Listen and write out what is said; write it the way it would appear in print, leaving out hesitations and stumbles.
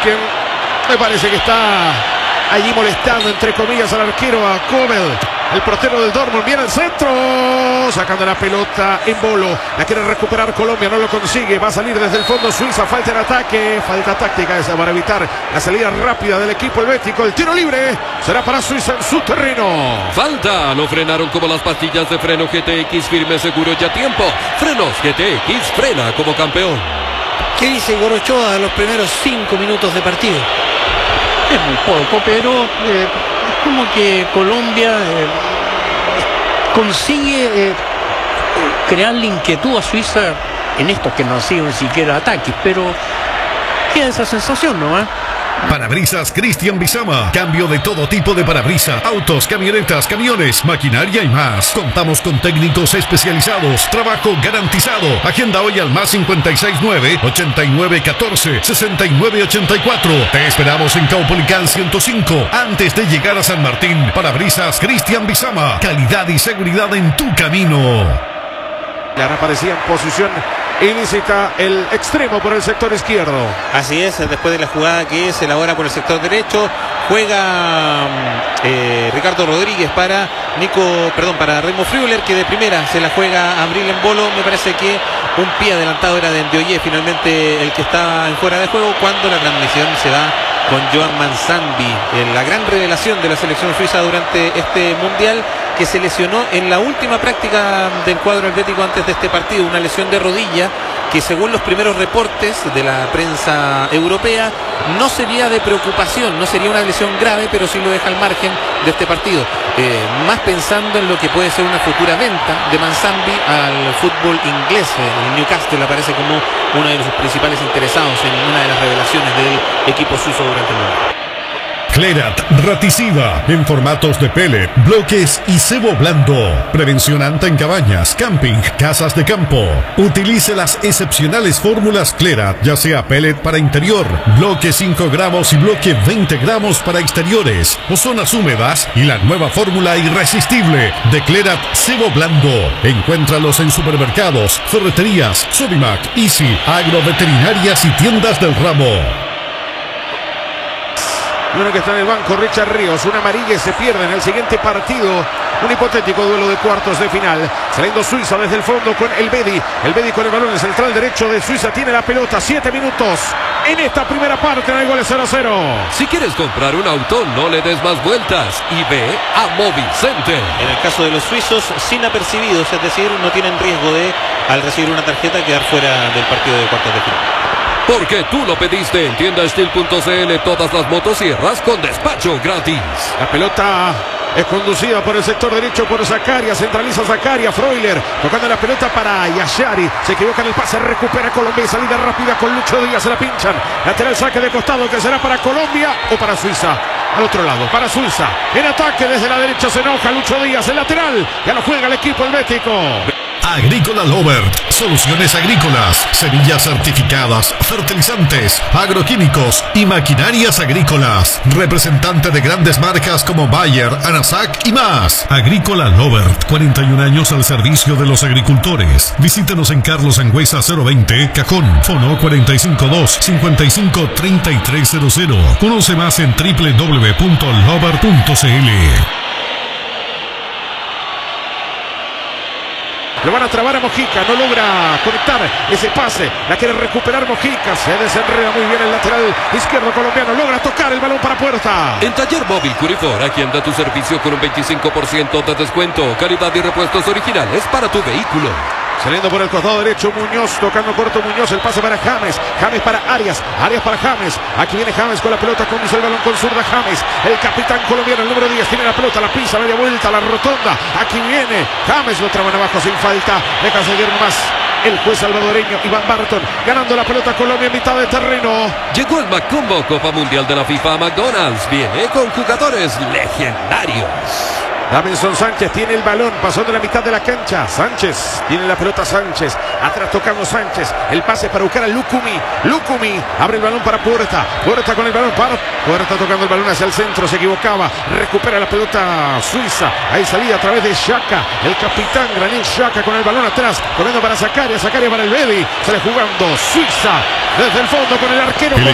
Marken. Me parece que está allí molestando, entre comillas, al arquero, a Kobel. El portero del Dortmund viene al centro, sacando la pelota en Bolo. La quiere recuperar Colombia, no lo consigue. Va a salir desde el fondo Suiza, falta en ataque. Falta táctica esa para evitar la salida rápida del equipo helvético. El tiro libre será para Suiza en su terreno. Falta, lo frenaron como las pastillas de freno GTX, firme, seguro y a tiempo. Frenos GTX, frena como campeón. ¿Qué dice Gorochoa a los primeros 5 minutos de partido? Es muy poco, pero es como que Colombia consigue crearle inquietud a Suiza en estos que no han sido ni siquiera ataques, pero queda esa sensación, ¿no? Parabrisas Cristian Bizama. Cambio de todo tipo de parabrisas, autos, camionetas, camiones, maquinaria y más. Contamos con técnicos especializados. Trabajo garantizado. Agenda hoy al más 569-8914-6984. Te esperamos en Caupolicán 105. Antes de llegar a San Martín. Parabrisas Cristian Bizama. Calidad y seguridad en tu camino. Ya aparecía en posición ilícita el extremo por el sector izquierdo. Así es, después de la jugada que se elabora por el sector derecho, juega Ricardo Rodríguez para Remo Freuler, que de primera se la juega a Bril en Bolo. Me parece que un pie adelantado era de Ndioye, finalmente el que estaba en fuera de juego, cuando la transmisión se da con Joan Manzambi, la gran revelación de la selección suiza durante este mundial, que se lesionó en la última práctica del cuadro helvético antes de este partido, una lesión de rodilla que, según los primeros reportes de la prensa europea, no sería de preocupación, no sería una lesión grave, pero sí lo deja al margen de este partido, más pensando en lo que puede ser una futura venta de Manzambi al fútbol inglés. El Newcastle aparece como uno de los principales interesados en una de las revelaciones del equipo suizo durante el mundial. Clerat Raticida en formatos de pellet, bloques y cebo blando. Prevención anta en cabañas, camping, casas de campo. Utilice las excepcionales fórmulas Clerat, ya sea pellet para interior, bloque 5 gramos y bloque 20 gramos para exteriores o zonas húmedas, y la nueva fórmula irresistible de Clerat cebo blando. Encuéntralos en supermercados, ferreterías, Sodimac, Easy, agroveterinarias y tiendas del ramo. Uno que está en el banco, Richard Ríos, una amarilla y se pierde en el siguiente partido. Un hipotético duelo de cuartos de final. Saliendo Suiza desde el fondo con el Bedi. El Bedi con el balón, el central derecho de Suiza tiene la pelota. 7 minutos en esta primera parte. No hay goles, 0-0. Si quieres comprar un auto, no le des más vueltas y ve a Movicenter. En el caso de los suizos, sin apercibidos, es decir, no tienen riesgo de, al recibir una tarjeta, quedar fuera del partido de cuartos de final. Porque tú lo pediste en tiendasteel.cl, todas las motosierras con despacho gratis. La pelota es conducida por el sector derecho por Zakaria, centraliza Zakaria, Freuler tocando la pelota para Yashari, se equivoca en el pase, recupera Colombia, salida rápida con Lucho Díaz, se la pinchan, lateral saque de costado, que será para Colombia o para Suiza. Al otro lado, para Suiza, en ataque desde la derecha se enoja Lucho Díaz, el lateral, ya lo juega el equipo helvético. Agrícola Lobert, soluciones agrícolas, semillas certificadas, fertilizantes, agroquímicos y maquinarias agrícolas. Representante de grandes marcas como Bayer, Anasac y más. Agrícola Lobert, 41 años al servicio de los agricultores. Visítenos en Carlos Angüesa 020, Cajón, Fono 452-553300. Conoce más en www.lobert.cl. Lo van a trabar a Mojica, no logra conectar ese pase, la quiere recuperar Mojica, se desenreda muy bien el lateral izquierdo colombiano, logra tocar el balón para puerta. En Taller Móvil Curifor, agenda tu servicio con un 25% de descuento, calidad y repuestos originales para tu vehículo. Saliendo por el costado derecho Muñoz, tocando corto Muñoz, el pase para James, James para Arias, Arias para James, aquí viene James con la pelota, conduce el balón con zurda James, el capitán colombiano, el número 10, tiene la pelota, la pisa, media vuelta, la rotonda, aquí viene James, lo traban abajo sin falta, deja seguir más el juez salvadoreño Iván Barton, ganando la pelota Colombia en mitad de terreno. Llegó el Macombo Copa Mundial de la FIFA a McDonald's, viene con jugadores legendarios. Davinson Sánchez tiene el balón, pasando la mitad de la cancha. Sánchez tiene la pelota, Sánchez atrás tocando Sánchez, el pase para buscar a Lukumi. Lukumi abre el balón para Puerta, Puerta con el balón para Puerta, tocando el balón hacia el centro, se equivocaba, recupera la pelota Suiza, ahí salida a través de Xhaka, el capitán Granit Xhaka con el balón atrás, corriendo para Zakaria, Zakaria para el Bedi, sale jugando Suiza desde el fondo con el arquero.